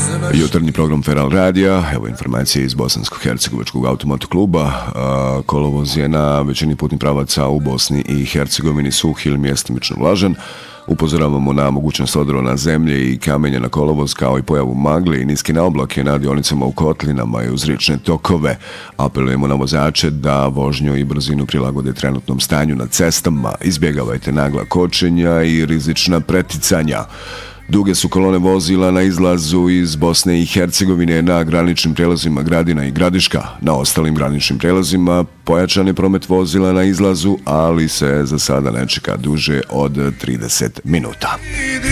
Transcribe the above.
Jutarnji program Feral Radija, evo informacije iz Bosansko-hercegovačkog automotokluba. Kolovoz je na većini putnih pravaca u Bosni i Hercegovini suh ili mjestimično vlažan. Upozoravamo na mogućnost odrona zemlje i kamenja na kolovoz, kao i pojavu magle i niske naoblake na dionicama u kotlinama i uz riječne tokove. Apelujemo na vozače da vožnju i brzinu prilagode trenutnom stanju na cestama. Izbjegavajte nagla kočenja i rizična preticanja. Duge su kolone vozila na izlazu iz Bosne i Hercegovine na graničnim prelazima Gradina i Gradiška. Na ostalim graničnim prelazima pojačan je promet vozila na izlazu, ali se za sada ne čeka duže od 30 minuta.